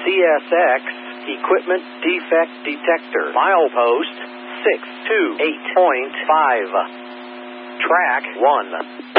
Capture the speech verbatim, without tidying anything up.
C S X Equipment Defect Detector. Milepost six two eight point five. Track one.